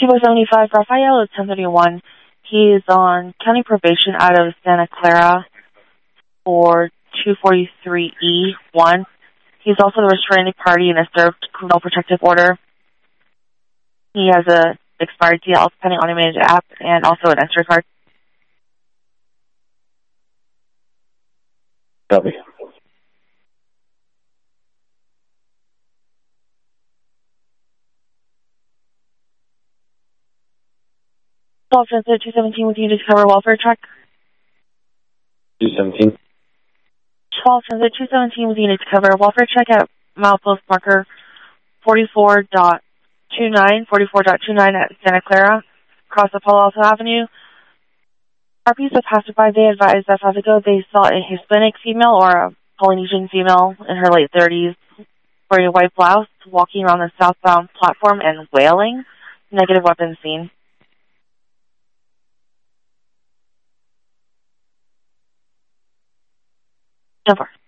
275 Raphael is 1031. He is on county probation out of Santa Clara for 243E1. He's also the restraining party in a served criminal protective order. He has a expired DL pending automated app and also an Entry card. Copy. Transit 217 with you to cover welfare check. 217. 12 Transit 217 with you to cover welfare check at milepost marker 44.29 at Santa Clara, across the Palo Alto Avenue. RPs that passed by, they advised that as ago they saw a Hispanic female or a Polynesian female in her late 30s wearing a white blouse walking around the southbound platform and wailing. Negative weapons seen. So far.